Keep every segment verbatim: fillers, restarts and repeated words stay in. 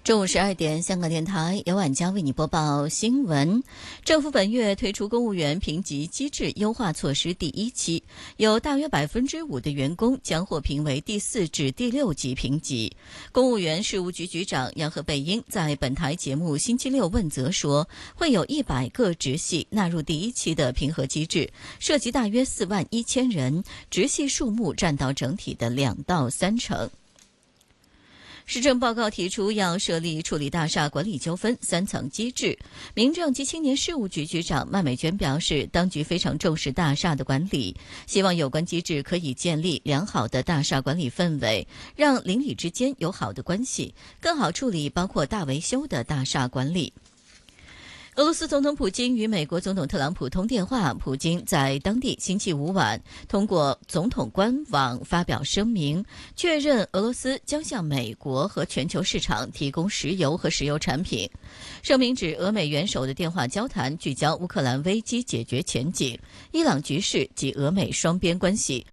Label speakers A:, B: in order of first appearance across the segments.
A: 中午十二点，香港电台由晚佳为你播报新闻。政府本月推出公务员评级机制优化措施第一期，有大约百分之五的员工将获评为第四至第六级评级。公务员事务局局长杨何蓓英在本台节目星期六问责说，会有一百个直系纳入第一期的评核机制，涉及大约四万一千人，直系数目占到整体的两到三成。施政报告提出要设立处理大厦管理纠纷三层机制。民政及青年事务局局长麦美娟表示，当局非常重视大厦的管理，希望有关机制可以建立良好的大厦管理氛围，让邻里之间有好的关系，更好处理包括大维修的大厦管理。俄罗斯总统普京与美国总统特朗普通电话，普京在当地星期五晚通过总统官网发表声明，确认俄罗斯将向美国和全球市场提供石油和石油产品。声明指俄美元首的电话交谈聚焦乌克兰危机解决前景、伊朗局势及俄美双边关系。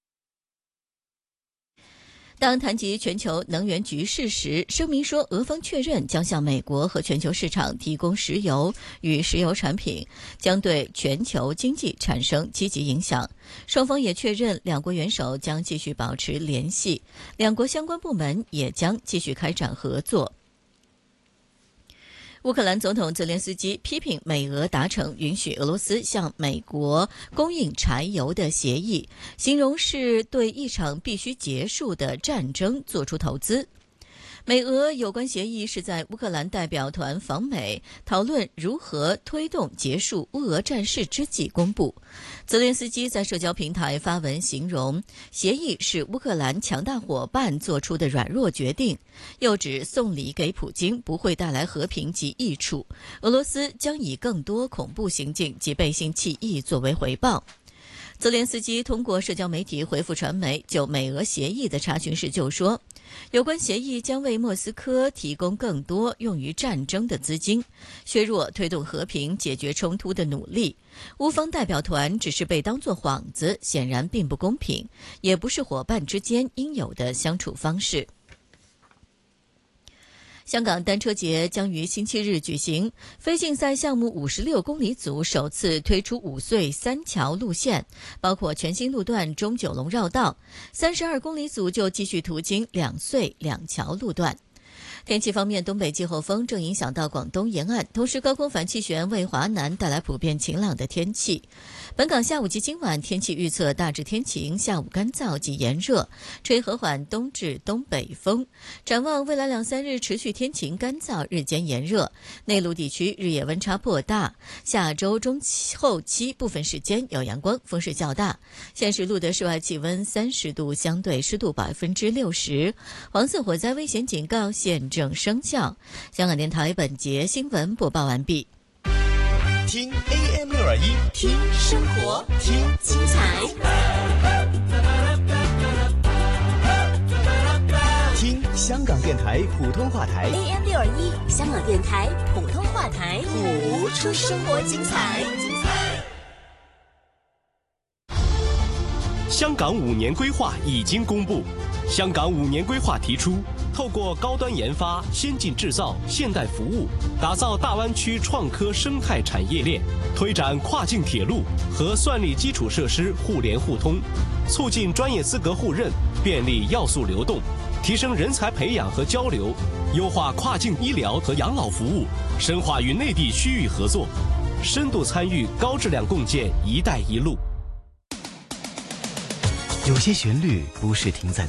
A: 当谈及全球能源局势时，声明说俄方确认将向美国和全球市场提供石油与石油产品，将对全球经济产生积极影响。双方也确认两国元首将继续保持联系，两国相关部门也将继续开展合作。乌克兰总统泽连斯基批评美俄达成允许俄罗斯向美国供应柴油的协议，形容是对一场必须结束的战争做出投资。美俄有关协议是在乌克兰代表团访美讨论如何推动结束乌俄战事之际公布。泽连斯基在社交平台发文形容协议是乌克兰强大伙伴做出的软弱决定，又指送礼给普京不会带来和平及益处，俄罗斯将以更多恐怖行径及背信弃义作为回报。泽连斯基通过社交媒体回复传媒就美俄协议的查询时就说，有关协议将为莫斯科提供更多用于战争的资金，削弱推动和平解决冲突的努力。乌方代表团只是被当作幌子，显然并不公平，也不是伙伴之间应有的相处方式。香港单车节将于星期日举行，非竞赛项目五十六公里组首次推出五隧三桥路线，包括全新路段中九龙绕道，三十二公里组就继续途经两隧两桥路段。天气方面，东北季候风正影响到广东沿岸，同时高空反气旋为华南带来普遍晴朗的天气。本港下午及今晚天气预测大致天晴，下午干燥及炎热，吹和缓东至东北风。展望未来两三日持续天晴干燥，日间炎热，内陆地区日夜温差颇大。下周中期后期部分时间有阳光，风势较大。现时录得室外气温三十度，相对湿度百分之六十。黄色火灾危险警告现正生效。香港电台本节新闻播报完毕。
B: 听 A M 六二一，听生活，听精彩，听香港电台普通话台
C: A M 六二一，香港电台普通话台，
B: 谱出生活精彩。香港五年规划已经公布。香港五年规划提出，透过高端研发、先进制造、现代服务，打造大湾区创科生态产业链，推展跨境铁路和算力基础设施互联互通，促进专业资格互认，便利要素流动，提升人才培养和交流，优化跨境医疗和养老服务，深化与内地区域合作，深度参与高质量共建“一带一路”。
D: 有些旋律不是停在